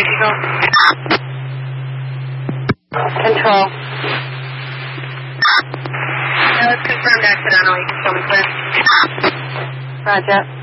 Eagle. Control. Now let's confirm accidental. You can show me clear. Roger.